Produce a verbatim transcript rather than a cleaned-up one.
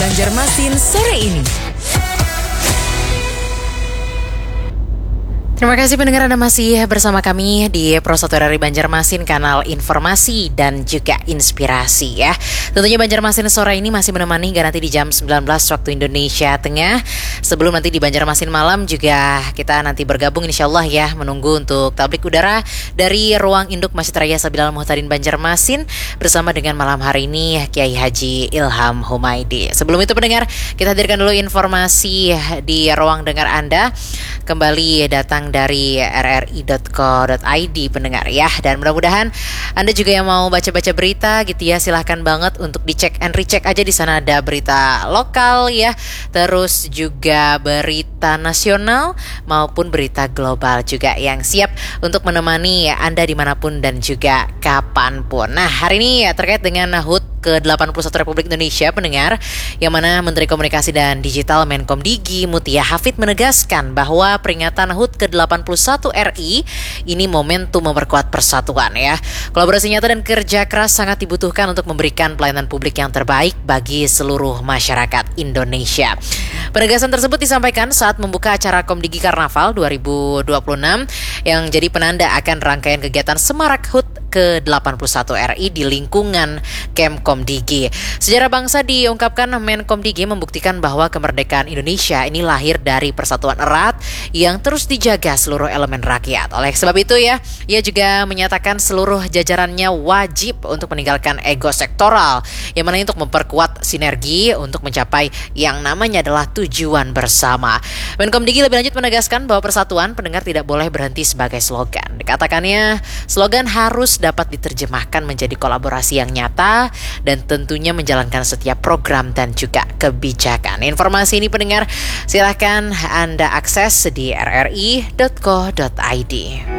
Banjarmasin sore ini. Terima kasih pendengar, Anda masih bersama kami di Pro satu R R I Banjarmasin, kanal informasi dan juga inspirasi ya. Tentunya Banjarmasin sore ini masih menemani hingga nanti di jam sembilan belas waktu Indonesia Tengah. Sebelum nanti di Banjarmasin malam juga kita nanti bergabung insya Allah ya, menunggu untuk tablik udara dari Ruang Induk Masjid Raya Sabilal Muhtadin Banjarmasin bersama dengan malam hari ini Kiai Haji Ilham Humaidi. Sebelum itu pendengar, kita hadirkan dulu informasi di ruang dengar Anda. Kembali datang dari r r i dot co dot i d pendengar ya, dan mudah-mudahan Anda juga yang mau baca-baca berita gitu ya, silahkan banget untuk dicek and recheck aja. Di sana ada berita lokal ya, terus juga berita nasional maupun berita global juga yang siap untuk menemani Anda dimanapun dan juga kapanpun. Nah, hari ini ya terkait dengan H U T ke delapan puluh satu Republik Indonesia pendengar, yang mana Menteri Komunikasi dan Digital Menkomdigi Mutia Hafid menegaskan bahwa peringatan H U T ke delapan puluh satu R I ini momentum memperkuat persatuan ya. Kolaborasi nyata dan kerja keras sangat dibutuhkan untuk memberikan pelayanan publik yang terbaik bagi seluruh masyarakat Indonesia. Penegasan tersebut disampaikan saat membuka acara Komdigi Karnaval dua ribu dua puluh enam yang jadi penanda akan rangkaian kegiatan Semarak H U T ke delapan puluh satu R I di lingkungan Kemkomdigi. Sejarah bangsa diungkapkan Menkomdigi membuktikan bahwa kemerdekaan Indonesia ini lahir dari persatuan erat yang terus dijaga seluruh elemen rakyat. Oleh sebab itu ya, ia juga menyatakan seluruh jajarannya wajib untuk meninggalkan ego sektoral, yang mana untuk memperkuat sinergi untuk mencapai yang namanya adalah tujuan bersama. Menkomdigi lebih lanjut menegaskan bahwa persatuan pendengar tidak boleh berhenti sebagai slogan. Dikatakannya, slogan harus dapat diterjemahkan menjadi kolaborasi yang nyata dan tentunya menjalankan setiap program dan juga kebijakan. Informasi ini pendengar silahkan Anda akses di r r i dot co dot i d.